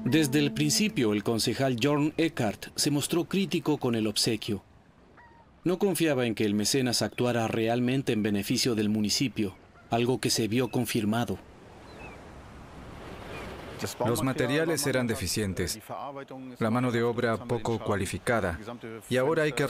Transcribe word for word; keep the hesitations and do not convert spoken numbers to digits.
Desde el principio, el concejal Jorn Eckart se mostró crítico con el obsequio. No confiaba en que el mecenas actuara realmente en beneficio del municipio, algo que se vio confirmado. Los materiales eran deficientes, la mano de obra poco cualificada, y ahora hay que